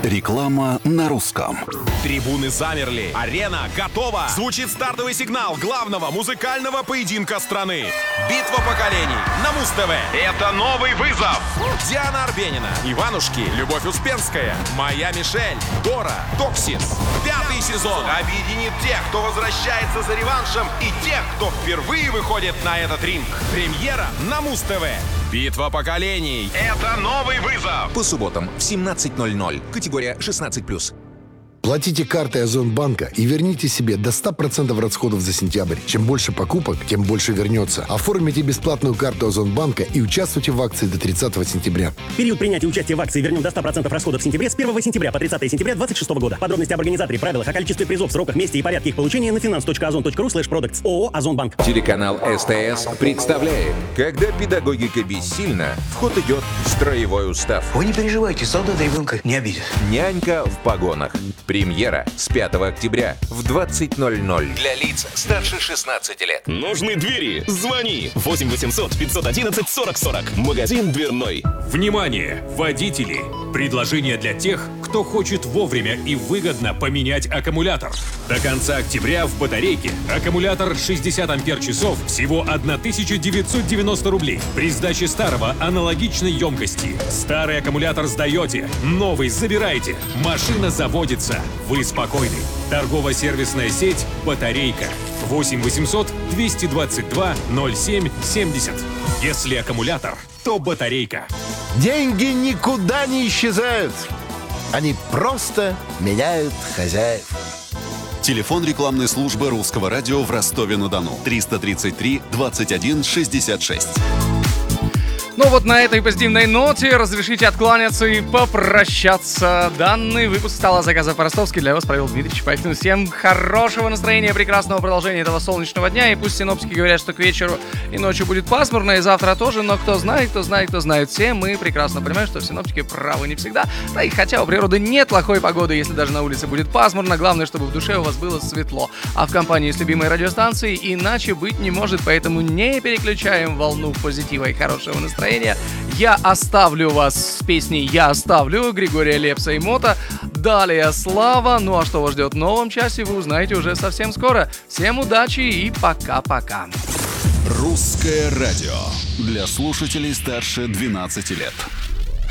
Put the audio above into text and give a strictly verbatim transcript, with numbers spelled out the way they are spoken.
Реклама на русском. Трибуны замерли. Арена готова. Звучит стартовый сигнал главного музыкального поединка страны. Битва поколений на Муз-ТВ. Это новый вызов. Диана Арбенина, Иванушки, Любовь Успенская, Моя Мишель, Дора, Токсис. Пятый сезон объединит тех, кто возвращается за реваншем, и тех, кто впервые выходит на этот ринг. Премьера на Муз-ТВ. Битва поколений. Это новый вызов. По субботам в семнадцать ноль ноль. Категория шестнадцать плюс. Платите картой Озонбанка и верните себе до ста процентов расходов за сентябрь. Чем больше покупок, тем больше вернется. Оформите бесплатную карту Озонбанка и участвуйте в акции до тридцатого сентября. Период принятия участия в акции вернем до ста процентов расходов в сентябре с первого сентября по тридцатое сентября две тысячи двадцать шестого года. Подробности об организаторе, правилах, о количестве призов, сроках, месте и порядке их получения на финанс точка озон точка ру слэш продактс ООО «Озонбанк». Телеканал СТС представляет, когда педагогика бессильна, в ход идет строевой устав. Вы не переживайте, солдат ребенка не обидит. Нянька в погонах. Премьера с пятого октября в двадцать ноль ноль. Для лиц старше шестнадцати лет. Нужны двери? Звони. восемь восемьсот пятьсот одиннадцать сорок сорок. Магазин дверной. Внимание, водители! Предложение для тех, кто хочет вовремя и выгодно поменять аккумулятор. До конца октября в батарейке аккумулятор шестьдесят ампер-часов всего тысяча девятьсот девяносто рублей. При сдаче старого аналогичной емкости. Старый аккумулятор сдаете, новый забираете. Машина заводится. Вы спокойны. Торгово-сервисная сеть «Батарейка». восемь восемьсот двести двадцать два ноль семь семьдесят. Если аккумулятор, то батарейка. Деньги никуда не исчезают. Они просто меняют хозяев. Телефон рекламной службы Русского радио в Ростове-на-Дону. триста тридцать три двадцать один шестьдесят шесть. Ну вот на этой позитивной ноте разрешите откланяться и попрощаться. Данный выпуск стала заказа по-ростовски для вас провел Дмитрий Чапаев. Всем хорошего настроения, прекрасного продолжения этого солнечного дня. И пусть синоптики говорят, что к вечеру и ночью будет пасмурно, и завтра тоже, но кто знает, кто знает, кто знает. Все мы прекрасно понимаем, что синоптики правы не всегда. Да и хотя у природы нет плохой погоды, если даже на улице будет пасмурно, главное, чтобы в душе у вас было светло. А в компании с любимой радиостанцией иначе быть не может, поэтому не переключаем волну позитива и хорошего настроения. Я оставлю вас с песней «Я оставлю» Григория Лепса и Мота. Далее Слава. Ну а что вас ждет в новом часе, вы узнаете уже совсем скоро. Всем удачи и пока-пока. Русское радио для слушателей старше двенадцати лет.